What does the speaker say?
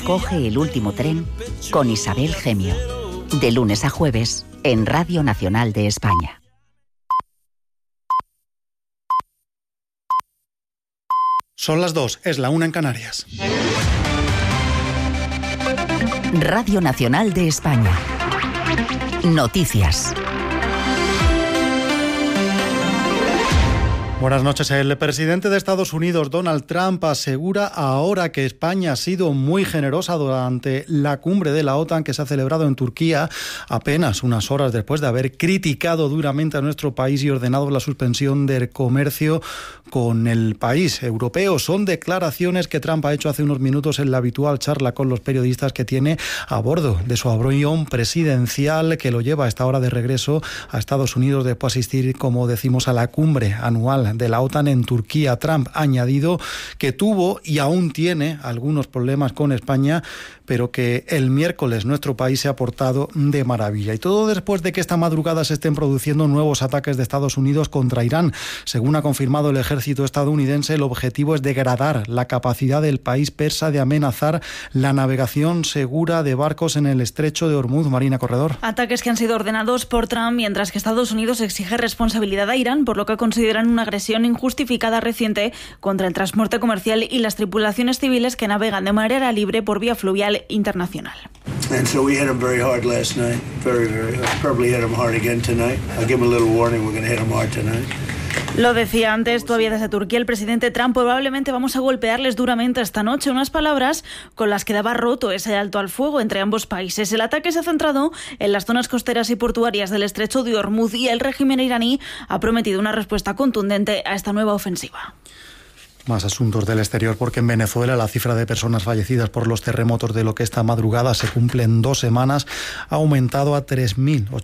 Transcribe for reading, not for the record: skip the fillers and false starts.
Coge el último tren con Isabel Gemio. De lunes a jueves en Radio Nacional de España. Son las 2, es la 1 en Canarias. Radio Nacional de España. Noticias. Buenas noches. El presidente de Estados Unidos, Donald Trump, asegura ahora que España ha sido muy generosa durante la cumbre de la OTAN que se ha celebrado en Turquía, apenas unas horas después de haber criticado duramente a nuestro país y ordenado la suspensión del comercio con el país europeo. Son declaraciones que Trump ha hecho hace unos minutos en la habitual charla con los periodistas que tiene a bordo de su avión presidencial que lo lleva a esta hora de regreso a Estados Unidos después de asistir, como decimos, a la cumbre anual de la OTAN en Turquía. Trump ha añadido que tuvo y aún tiene algunos problemas con España, pero que el miércoles nuestro país se ha portado de maravilla. Y todo después de que esta madrugada se estén produciendo nuevos ataques de Estados Unidos contra Irán. Según ha confirmado el ejército estadounidense, el objetivo es degradar la capacidad del país persa de amenazar la navegación segura de barcos en el estrecho de Hormuz. Marina Corredor. Ataques que han sido ordenados por Trump, mientras que Estados Unidos exige responsabilidad a Irán por lo que consideran una agresión injustificada reciente contra el transporte comercial y las tripulaciones civiles que navegan de manera libre por vía fluvial internacional. And so we hit them very hard last night. Very hard. Probably hit them hard again tonight. I'll give them a little warning. We're going to hit them hard tonight. Lo decía antes, todavía desde Turquía, el presidente Trump: probablemente vamos a golpearles duramente esta noche. Unas palabras con las que daba roto ese alto al fuego entre ambos países. El ataque se ha centrado en las zonas costeras y portuarias del estrecho de Hormuz y el régimen iraní ha prometido una respuesta contundente a esta nueva ofensiva. Más asuntos del exterior, porque en Venezuela la cifra de personas fallecidas por los terremotos de lo que esta madrugada se cumplen 2 semanas ha aumentado a 3.800.